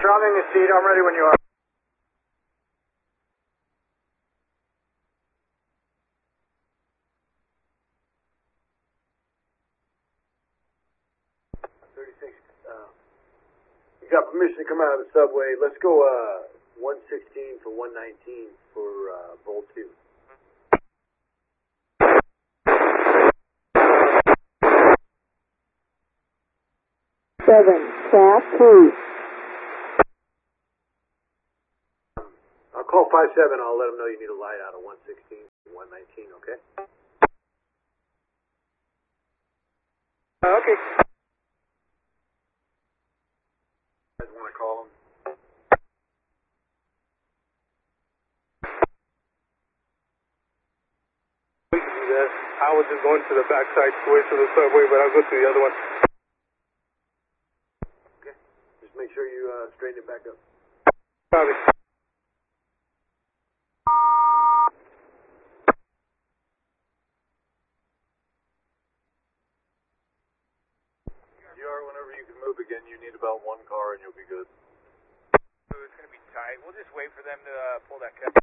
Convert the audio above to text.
I'm in the seat. I'm ready when you are. You got permission to come out of the subway. Let's go 116 for 119 for Bolt 2. Staff 2. I'll call 57. I'll let them know you need a light out of 116 and 119, okay? Okay. You guys want to call them? We can do that. I was just going to the backside switch of the subway, but I'll go to the other one. Okay. Just make sure you straighten it back up. Copy. Whenever you can move again, you need about one car and you'll be good. It's going to be tight. We'll just wait for them to pull that cap.